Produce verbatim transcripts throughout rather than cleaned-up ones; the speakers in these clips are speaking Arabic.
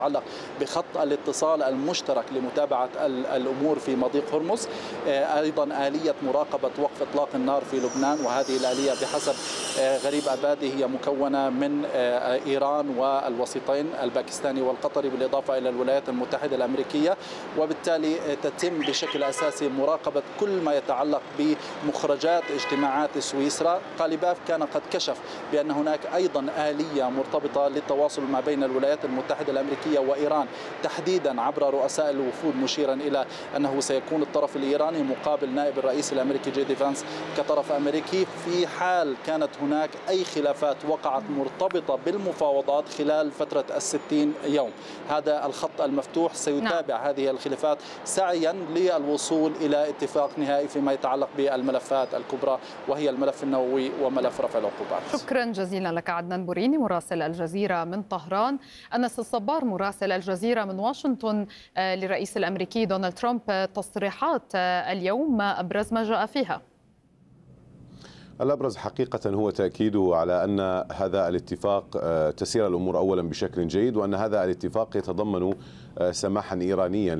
يتعلق بخط الاتصال المشترك لمتابعة الأمور في مضيق هرمز، أيضا آلية مراقبة وقف إطلاق النار في لبنان، وهذه الآلية بحسب غريب أبادي هي مكونة من إيران والوسيطين الباكستاني والقطري بالإضافة إلى الولايات المتحدة الأمريكية، وبالتالي تتم بشكل أساسي مراقبة كل ما يتعلق بمخرجات اجتماعات سويسرا. قاليباف كان قد كشف بأن هناك أيضا آلية مرتبطة للتواصل ما بين الولايات المتحدة الأمريكية وإيران تحديدا عبر رؤساء الوفود، مشيرا إلى أنه سيكون الطرف الإيراني مقابل نائب الرئيس الأمريكي جي دي فانس كطرف أمريكي في حال كانت هناك أي خلافات وقعت مرتبطة بالمفاوضات خلال فترة الستين يوم. هذا الخط المفتوح سيتابع نعم. هذه الخلافات سعيا للوصول إلى اتفاق نهائي فيما يتعلق بالملفات الكبرى، وهي الملف النووي وملف رفع العقوبات. شكرا جزيلا لك عدنان بوريني مراسل الجزيرة من طهران. أنس الصبار مراسل الجزيرة من واشنطن. للرئيس الأمريكي دونالد ترامب تصريحات اليوم، ما أبرز ما جاء فيها؟ الأبرز حقيقة هو تأكيده على أن هذا الاتفاق تسير الأمور أولا بشكل جيد، وأن هذا الاتفاق يتضمن سماحا إيرانيا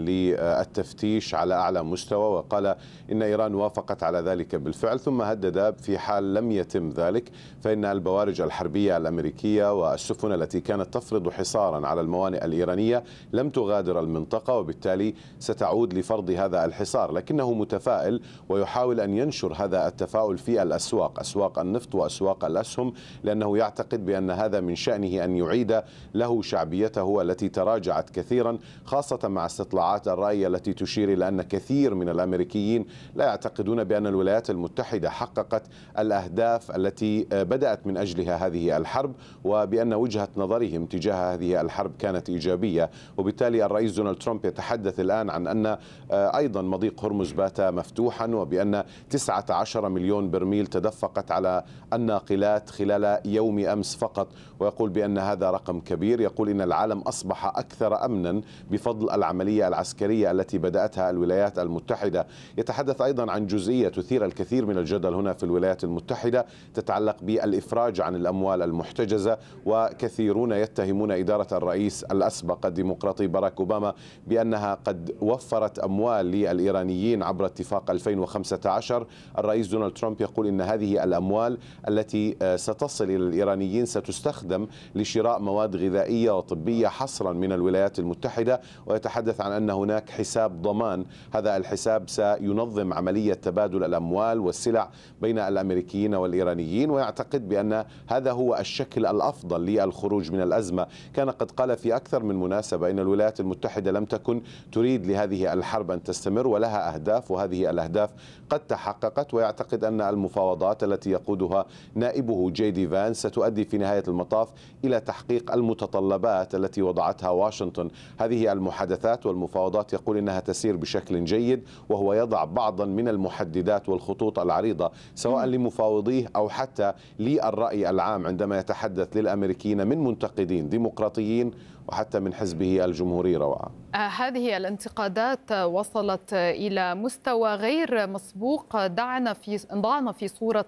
للتفتيش على أعلى مستوى، وقال إن إيران وافقت على ذلك بالفعل، ثم هدد في حال لم يتم ذلك فإن البوارج الحربية الأمريكية والسفن التي كانت تفرض حصارا على الموانئ الإيرانية لم تغادر المنطقة، وبالتالي ستعود لفرض هذا الحصار. لكنه متفائل ويحاول أن ينشر هذا التفاؤل في الأسواق، أسواق النفط وأسواق الأسهم، لأنه يعتقد بأن هذا من شأنه أن يعيد له شعبيته التي تراجعت كثيرا، خاصة مع استطلاعات الرأي التي تشير إلى أن كثير من الأمريكيين لا يعتقدون بأن الولايات المتحدة حققت الأهداف التي بدأت من أجلها هذه الحرب، وبأن وجهة نظرهم تجاه هذه الحرب كانت إيجابية. وبالتالي الرئيس دونالد ترامب يتحدث الآن عن أن أيضا مضيق هرمز بات مفتوحا، وبأن تسعة عشر مليون برميل تدفقت على الناقلات خلال يوم أمس فقط، ويقول بأن هذا رقم كبير. يقول إن العالم أصبح أكثر أمنا بفضل العملية العسكرية التي بدأتها الولايات المتحدة. يتحدث أيضا عن جزئية تثير الكثير من الجدل هنا في الولايات المتحدة تتعلق بالإفراج عن الأموال المحتجزة، وكثيرون يتهمون إدارة الرئيس الأسبق الديمقراطي باراك أوباما بأنها قد وفرت أموال للإيرانيين عبر اتفاق ألفين وخمسة عشر. الرئيس دونالد ترامب يقول إن هذه الأموال التي ستصل إلى الإيرانيين ستستخدم لشراء مواد غذائية وطبية حصرا من الولايات المتحدة، ويتحدث عن أن هناك حساب ضمان. هذا الحساب سينظم عملية تبادل الأموال والسلع بين الأمريكيين والإيرانيين، ويعتقد بأن هذا هو الشكل الأفضل للخروج من الأزمة. كان قد قال في أكثر من مناسبة إن الولايات المتحدة لم تكن تريد لهذه الحرب أن تستمر ولها أهداف، وهذه الأهداف قد تحققت، ويعتقد أن المفاوضات التي يقودها نائبه جي دي فانس ستؤدي في نهاية المطاف إلى تحقيق المتطلبات التي وضعتها واشنطن. هذه المحادثات والمفاوضات يقول إنها تسير بشكل جيد، وهو يضع بعضا من المحددات والخطوط العريضة سواء لمفاوضيه أو حتى للرأي العام عندما يتحدث للأمريكيين من منتقدين ديمقراطيين وحتى من حزبه الجمهوري. روعة. هذه الانتقادات وصلت إلى مستوى غير مسبوق، ضعنا في ضعنا في صورة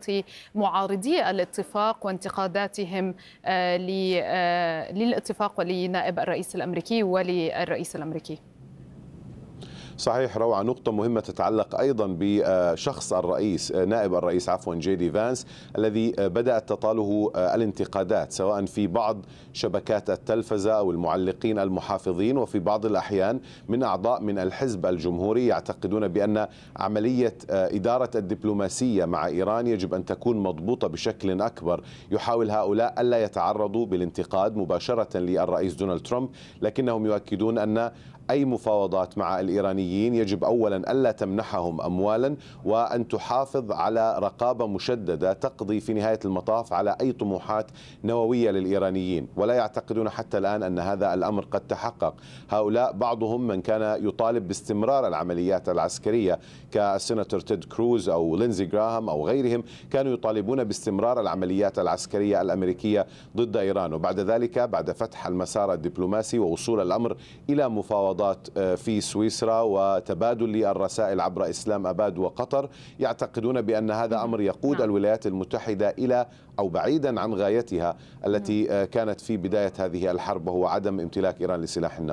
معارضي الاتفاق وانتقاداتهم للاتفاق ولنائب الرئيس الأمريكي وللرئيس الأمريكي. صحيح روعة. نقطة مهمة تتعلق أيضا بشخص الرئيس نائب الرئيس عفوا جي دي فانس الذي بدأت تطاله الانتقادات سواء في بعض شبكات التلفزة أو المعلقين المحافظين، وفي بعض الأحيان من أعضاء من الحزب الجمهوري يعتقدون بأن عملية إدارة الدبلوماسية مع إيران يجب أن تكون مضبوطة بشكل أكبر. يحاول هؤلاء ألا يتعرضوا بالانتقاد مباشرة للرئيس دونالد ترامب، لكنهم يؤكدون أن أي مفاوضات مع الإيرانيين يجب أولا ألا تمنحهم أموالا، وأن تحافظ على رقابة مشددة تقضي في نهاية المطاف على أي طموحات نووية للإيرانيين. ولا يعتقدون حتى الآن أن هذا الأمر قد تحقق. هؤلاء بعضهم من كان يطالب باستمرار العمليات العسكرية كالسيناتور تيد كروز أو لينزي جراهام أو غيرهم، كانوا يطالبون باستمرار العمليات العسكرية الأمريكية ضد إيران، وبعد ذلك بعد فتح المسار الدبلوماسي ووصول الأمر إلى مفاوضات المفاوضات في سويسرا وتبادل للرسائل عبر إسلام أباد وقطر، يعتقدون بأن هذا أمر يقود الولايات المتحدة إلى أو بعيدا عن غايتها التي كانت في بداية هذه الحرب، وهو عدم امتلاك إيران لسلاح النووي.